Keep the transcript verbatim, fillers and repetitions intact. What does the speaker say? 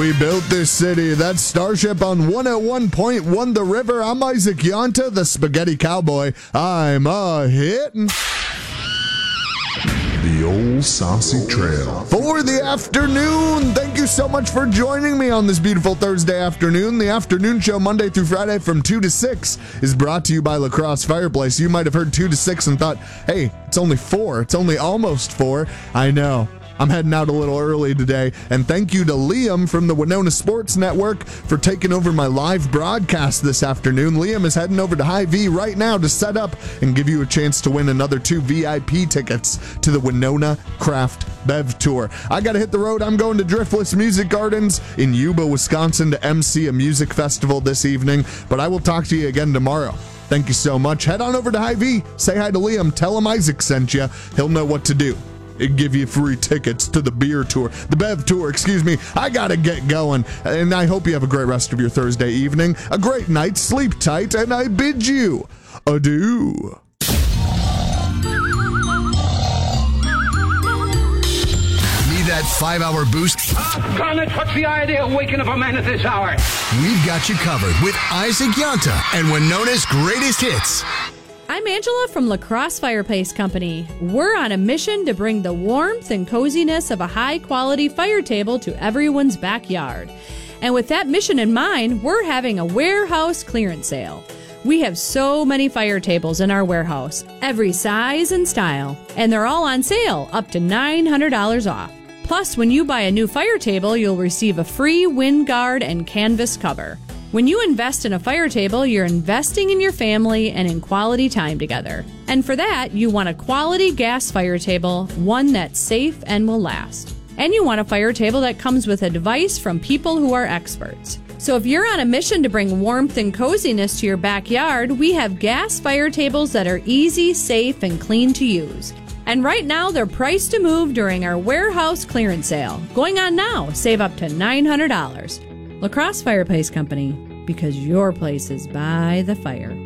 We built this city. That's Starship on one oh one point one The River. I'm Isaac Yonta, the Spaghetti Cowboy. I'm a hittin'. The Old Saucy Trail. For the afternoon, thank you so much for joining me on this beautiful Thursday afternoon. The afternoon show, Monday through Friday from two to six, is brought to you by La Crosse Fireplace. You might have heard two to six and thought, hey, it's only four. It's only almost four. I know. I'm heading out a little early today, and thank you to Liam from the Winona Sports Network for taking over my live broadcast this afternoon. Liam is heading over to Hy-Vee right now to set up and give you a chance to win another two V I P tickets to the Winona Craft Bev Tour. I gotta hit the road. I'm going to Driftless Music Gardens in Yuba, Wisconsin to M C a music festival this evening, but I will talk to you again tomorrow. Thank you so much. Head on over to Hy-Vee. Say hi to Liam. Tell him Isaac sent you. He'll know what to do. It'd give you free tickets to the beer tour, the Bev tour, excuse me. I gotta get going, and I hope you have a great rest of your Thursday evening, a great night, sleep tight, and I bid you adieu. Need that five-hour boost? Garnet, what's the idea of waking up a man at this hour? We've got you covered with Isaac Yonta and Winona's greatest hits. I'm Angela from La Crosse Fireplace Company. We're on a mission to bring the warmth and coziness of a high-quality fire table to everyone's backyard. And with that mission in mind, we're having a warehouse clearance sale. We have so many fire tables in our warehouse, every size and style, and they're all on sale, up to nine hundred dollars off. Plus, when you buy a new fire table, you'll receive a free wind guard and canvas cover. When you invest in a fire table, you're investing in your family and in quality time together. And for that, you want a quality gas fire table, one that's safe and will last. And you want a fire table that comes with advice from people who are experts. So if you're on a mission to bring warmth and coziness to your backyard, we have gas fire tables that are easy, safe, and clean to use. And right now, they're priced to move during our warehouse clearance sale. Going on now, save up to nine hundred dollars. La Crosse Fireplace Company, because your place is by the fire.